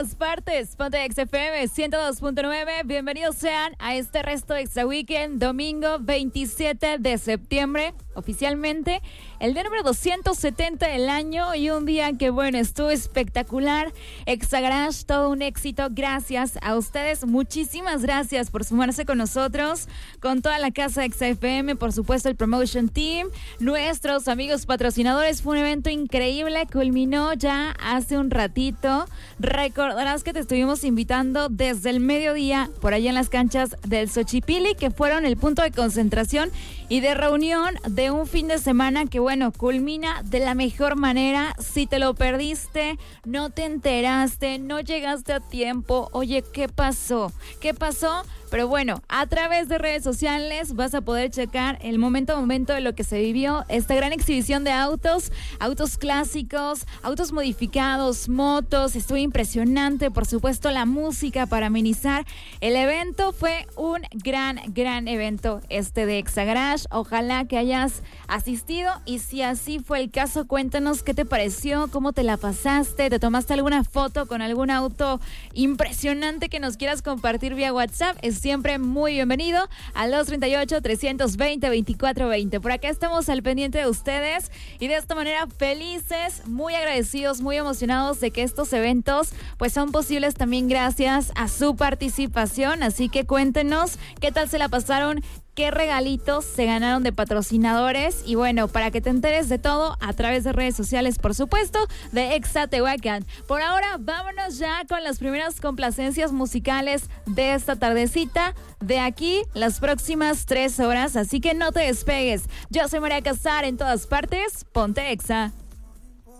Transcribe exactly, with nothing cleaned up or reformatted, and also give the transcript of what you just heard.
todas partes. Ponte Exa F M ciento dos punto nueve. Bienvenidos sean a este resto de Exa Weekend, domingo veintisiete de septiembre. Oficialmente el día número doscientos setenta del año y un día que, bueno, estuvo espectacular. Exa Garage, todo un éxito. Gracias a ustedes. Muchísimas gracias por sumarse con nosotros, con toda la casa de Exa F M, por supuesto el Promotion Team, nuestros amigos patrocinadores. Fue un evento increíble, culminó ya hace un ratito. Recordarás que te estuvimos invitando desde el mediodía por allá en las canchas del Xochipilli, que fueron el punto de concentración y de reunión de un fin de semana que, bueno, culmina de la mejor manera. Si te lo perdiste, no te enteraste, no llegaste a tiempo, oye, ¿qué pasó? ¿Qué pasó? Pero bueno, a través de redes sociales vas a poder checar el momento a momento de lo que se vivió, esta gran exhibición de autos, autos clásicos, autos modificados, motos. Estuvo impresionante, por supuesto, la música para amenizar el evento. Fue un gran, gran evento este de Exa Garage. Ojalá que hayas asistido y si así fue el caso, cuéntanos qué te pareció, cómo te la pasaste, te tomaste alguna foto con algún auto impresionante que nos quieras compartir vía WhatsApp. Es siempre muy bienvenido al dos treinta y ocho, trescientos veinte, veinticuatro veinte. Por acá estamos al pendiente de ustedes y de esta manera felices, muy agradecidos, muy emocionados de que estos eventos pues son posibles también gracias a su participación. Así que cuéntenos qué tal se la pasaron, qué regalitos se ganaron de patrocinadores y bueno, para que te enteres de todo a través de redes sociales, por supuesto, de Exa Tehuacán. Por ahora, vámonos ya con las primeras complacencias musicales de esta tardecita, de aquí las próximas tres horas, así que no te despegues. Yo soy María Casar, en todas partes, ponte Exa.